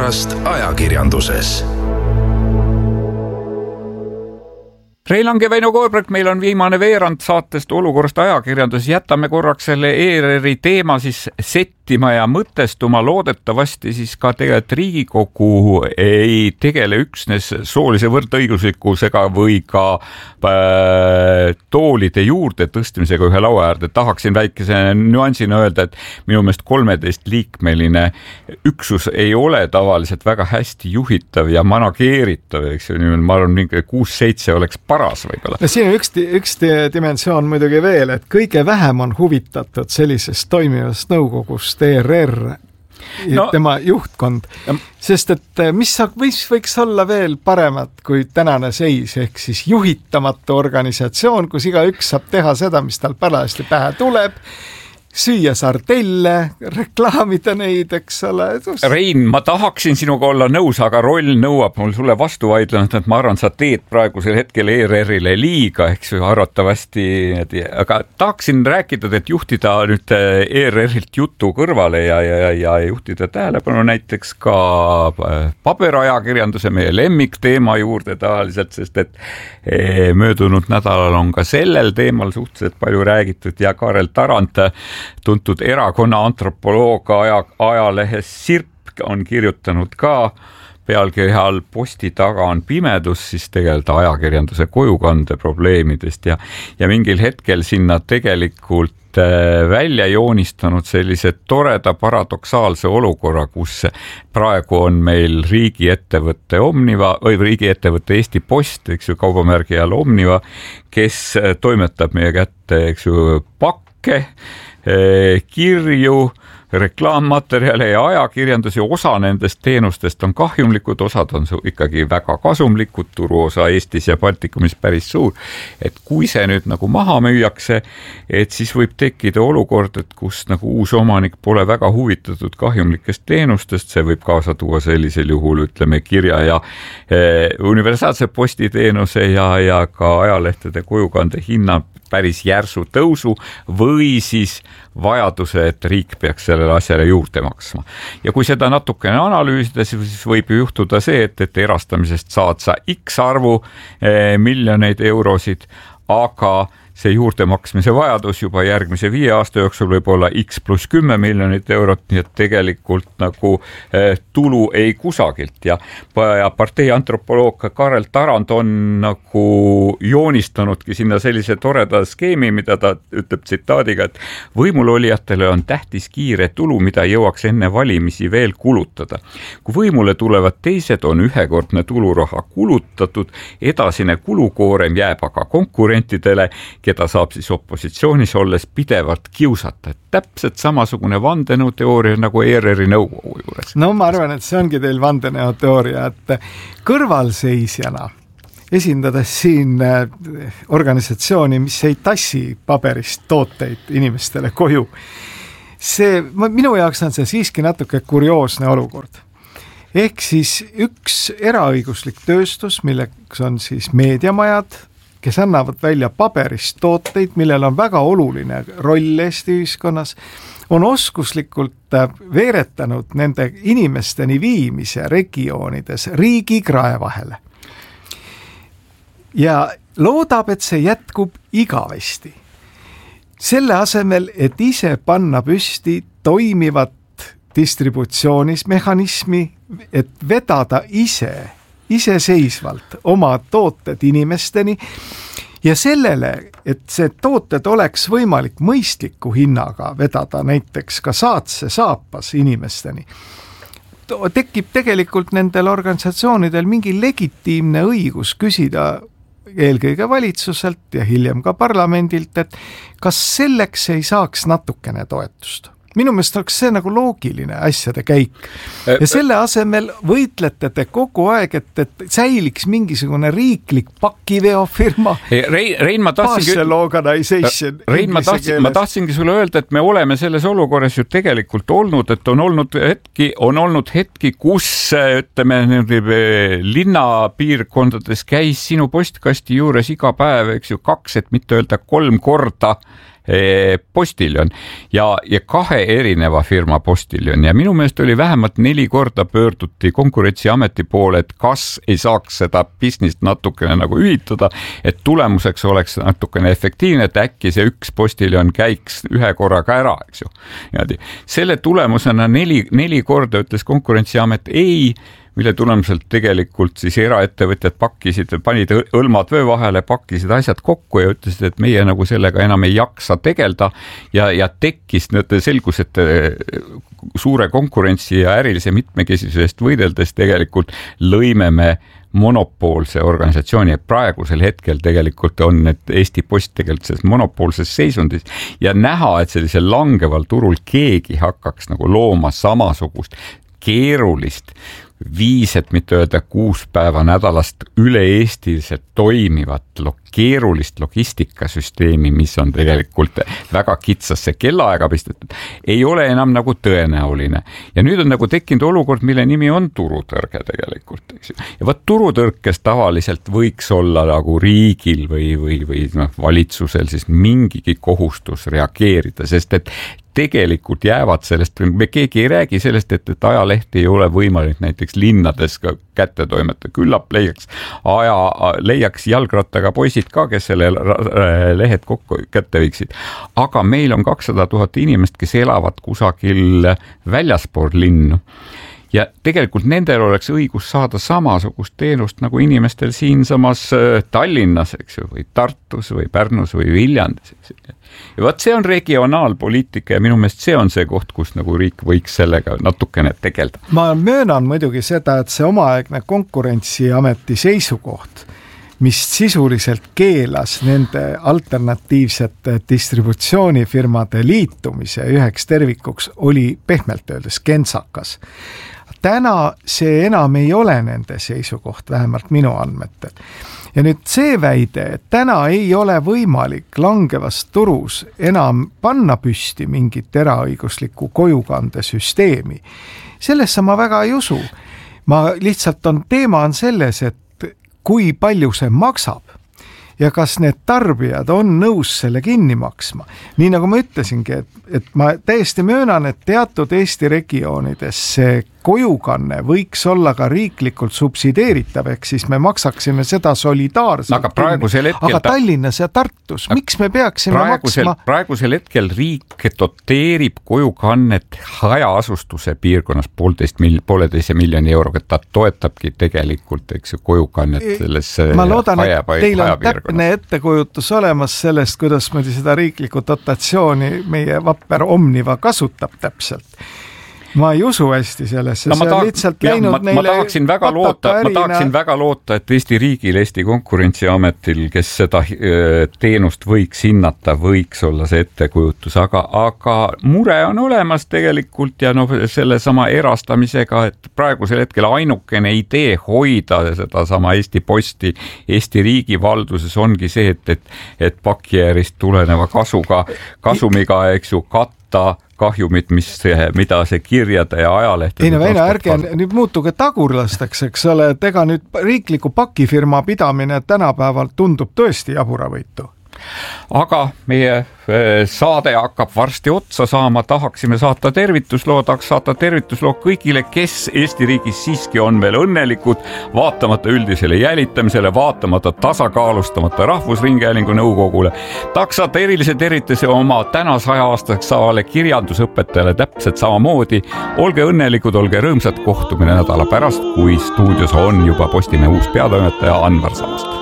olukorrast ajakirjanduses. Rein Lang ja Väino Koorberg, meil on viimane veerand saatest olukorrast ajakirjandus. Jätame korraks selle ERR-i teema siis settima ja mõtestuma. Loodetavasti siis ka tegelikult Riigikogu ei tegele üksnes soolise võrdõiguslikkusega või ka toolide juurde tõstmisega ühe laua äärde. Tahaksin väikese nüansina öelda, et minu meelest 13-liikmeline üksus ei ole tavaliselt väga hästi juhitav ja manageeritav. Ma arvan, 6-7 oleks paras võib-olla. No siin on üks dimensioon muidugi veel, et kõige vähem on huvitatud sellisest toimivast nõukogust ERR ja tema juhtkond. Sest et mis võiks olla veel paremat kui tänane seis, ehk siis juhitamatu organisatsioon, kus igaüks saab teha seda, mis tal parajasti pähe tuleb, süüa sardelle, reklaamida neid, eks ole. Rein, ma tahaksin sinuga olla nõus, aga roll nõuab mul sulle vastu vaidlenud, et ma arvan, sa teed praegusel hetkel ERR-ile liiga, eks ju, arvatavasti, aga tahaksin rääkida, et juhtida nüüd ERR-ilt jutu kõrvale ja juhtida tähelepanu näiteks ka paberajakirjanduse meie lemmikteema juurde tavaliselt, sest et möödunud nädalal on ka sellel teemal suhteliselt palju räägitud ja Karel Tarand, tuntud erakonna antropoloog ajalehes Sirp on kirjutanud ka pealkirja all Posti taga on pimedus, siis tegeleda ajakirjanduse kojukande probleemidest ja mingil hetkel sinna tegelikult välja joonistanud sellise toreda paradoksaalse olukorra, kus praegu on meil riigiettevõtte Omniva või riigiettevõtte Eesti Post, eks ju, kaubamärgi all Omniva, kes toimetab meie kätte, eks ju, pakke, kirju, reklaammaterjale ja ajakirjandusi. Osa nendest teenustest on kahjumlikud, osad on ikkagi väga kasumlikud, turuosa Eestis ja Baltikumis päris suur. Et kui see nüüd nagu maha müüakse, et siis võib tekkida olukord, et kus nagu uus omanik pole väga huvitatud kahjumlikest teenustest, see võib kaasa tuua sellisel juhul, ütleme, kirja ja universaalse postiteenuse ja ka ajalehtede kojukande hinna päris järsu tõusu või siis vajaduse, et riik peaks sellele asjale juurde maksma. Ja kui seda natukene analüüsida, siis võib juhtuda see, et erastamisest saad sa X arvu miljoneid eurosid, aga see juurdemaksmise vajadus juba järgmise 5 aasta jooksul võib olla X + 10 miljonit eurot, nii et tegelikult nagu tulu ei kusagilt ja partei antropoloog Karel Tarand on nagu joonistanudki sinna sellise toreda skeemi, mida ta ütleb tsitaadiga, et võimulolijatele on tähtis kiire tulu, mida jõuaks enne valimisi veel kulutada. Kui võimule tulevad teised, on ühekordne tuluraha kulutatud, edasine kulukoorem jääb aga konkurentidele, keda saab siis opositsioonis olles pidevalt kiusata. Täpselt samasugune vandenõuteooria nagu ERR-i nõukogu juures. No ma arvan, et see ongi teil vandenõuteooria, et kõrvalseisjana esindades siin organisatsiooni, mis ei tassi paberist tooteid inimestele koju. Minu jaoks on see siiski natuke kurioosne olukord. Ehk siis üks eraõiguslik tööstus, milleks on siis meediamajad, kes annavad välja paberist tooteid, millel on väga oluline roll Eesti ühiskonnas, on oskuslikult veeretanud nende inimesteni viimise regioonides riigi krae vahele. Ja loodab, et see jätkub igavesti. Selle asemel, et ise panna püsti toimivat distributsioonismehhanismi, et vedada iseseisvalt oma tooted inimesteni ja sellele, et see tooted oleks võimalik mõistliku hinnaga vedada näiteks ka saatse saapas inimesteni, tekib tegelikult nendel organisatsioonidel mingi legitiimne õigus küsida eelkõige valitsuselt ja hiljem ka parlamendilt, et kas selleks ei saaks natukene toetust. Minu meelest oleks see nagu loogiline asjade käik. Ja selle asemel võitlete te kogu aeg, et säiliks mingisugune riiklik pakiveofirma. Rein, ma tahtsingi sulle öelda, et me oleme selles olukorras ju tegelikult olnud, et on olnud hetki, kus ütleme, linnapiirkondades käis sinu postkasti juures iga päev, eks ju, 2, et mitte öelda 3 korda postiljon ja 2 erineva firma postiljon ja minu meelest oli vähemalt 4 korda pöörduti Konkurentsiameti poole, et kas ei saaks seda business't natukene nagu ühitada, et tulemuseks oleks natukene efektiivne, et äkki see üks postiljon käiks ühe korraga ära, eks ju. Selle tulemusena 4 korda ütles Konkurentsiamet ei, mille tulemuselt tegelikult siis eraettevõtjad panid õlmad vöö vahele, pakkisid asjad kokku ja ütlesid, et meie nagu sellega enam ei jaksa tegelda ja tekkis selgus, et suure konkurentsi ja ärilise mitmekesisusest võideldes tegelikult lõime me monopoolse organisatsiooni, et praegusel hetkel tegelikult on need Eesti Post tegelikult selles monopoolses seisundis ja näha, et sellisel langeval turul keegi hakkaks nagu looma samasugust keerulist 5, et mitte öelda 6 päeva nädalast üle-eestiliselt toimivat keerulist logistikasüsteemi, mis on tegelikult väga kitsasse kellaaega pistetud, ei ole enam nagu tõenäoline. Ja nüüd on nagu tekkinud olukord, mille nimi on turutõrge tegelikult. Eks ju. Ja võt turutõrkes tavaliselt võiks olla nagu riigil või valitsusel siis mingigi kohustus reageerida, sest et tegelikult jäävad sellest, me keegi ei räägi sellest, et ajalehti ei ole võimalik näiteks linnades ka kätte toimeta, küllap leiaks jalgrattaga poisid ka, kes selle lehed kokku kätte viiksid. Aga meil on 200 000 inimest, kes elavad kusagil väljaspool linnu. Ja tegelikult nendel oleks õigus saada samasugust teenust nagu inimestel siinsamas Tallinnas, eks ju, või Tartus või Pärnus või Viljandis. Ja võt see on regionaalpoliitika ja minu meelest see on see koht, kus nagu riik võiks sellega natukene tegelda. Ma möönan muidugi seda, et see omaaegne Konkurentsiameti seisukoht, mis sisuliselt keelas nende alternatiivsete distributsioonifirmade liitumise üheks tervikuks, oli pehmelt öeldes kentsakas. Täna see enam ei ole nende seisukoht, vähemalt minu andmetel. Ja nüüd see väide, et täna ei ole võimalik langevas turus enam panna püsti mingit eraõiguslikku kojukandesüsteemi, sellesse ma väga ei usu. Teema on selles, et kui palju see maksab ja kas need tarbijad on nõus selle kinni maksma. Nii nagu ma ütlesingi, et ma täiesti möönan, et teatud Eesti regioonides see kojukanne võiks olla ka riiklikult subsideeritav, ehk siis me maksaksime seda solidaarselt. Aga Tallinnas ja Tartus, miks me peaksime maksma? Praegusel hetkel riik doteerib kojukannet hajaasustuse piirkonnas 1,5 miljoni euroga, ta toetabki tegelikult kojukannet sellesse ma loodan, et teil on täpne ettekujutus olemas sellest, kuidas me seda riiklikku dotatsiooni meie vapper Omniva kasutab täpselt. Ma ei usu hästi sellesse, no, ma tahaksin väga loota, et Eesti riigil, Eesti Konkurentsiametil, kes seda teenust võiks hinnata, võiks olla see ettekujutus, aga mure on olemas tegelikult ja selle sama erastamisega, et praegusel hetkel ainukene idee hoida seda sama Eesti Posti Eesti riigi valduses ongi see, et pakijäärist tuleneva kasumiga, eks ju, katta kahjumit, mida see kirjade ja ajalehte. Ärge nüüd muutuge tagurlasteks, eks ole, et ega nüüd riikliku pakifirma pidamine tänapäeval tundub tõesti jaburavõitu. Aga meie saade hakkab varsti otsa saama, tahaksime saata tervitusloo kõigile, kes Eesti riigis siiski on veel õnnelikud, vaatamata üldisele jälitamisele, vaatamata tasakaalustamata Rahvusringhäälingu nõukogule. Tahaks saata erilise tervituse oma täna 100-aastaseks saavale kirjandusõpetajale täpselt samamoodi. Olge õnnelikud, olge rõõmsad, kohtumine nädala pärast, kui stuudios on juba Postimehe uus peatoimetaja Anvar Saast.